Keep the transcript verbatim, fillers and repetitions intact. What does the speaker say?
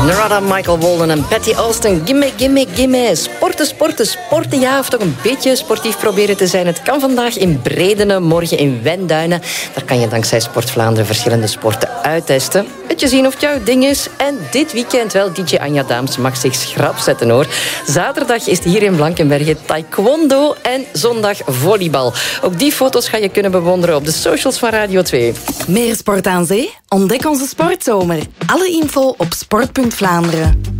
Narada, Michael Walden en Patty Austin. Gimme, gimme, gimme. Sporten, sporten, sporten. Ja, of toch een beetje sportief proberen te zijn. Het kan vandaag in Bredene, morgen in Wenduinen. Daar kan je dankzij Sport Vlaanderen verschillende sporten uittesten. Beetje zien of het jouw ding is. En dit weekend wel, D J Anja Daams mag zich schrap zetten, hoor. Zaterdag is het hier in Blankenberge taekwondo en zondag volleybal. Ook die foto's ga je kunnen bewonderen op de socials van Radio twee. Meer sport aan zee? Ontdek onze sportzomer. Alle info op sport punt Vlaanderen.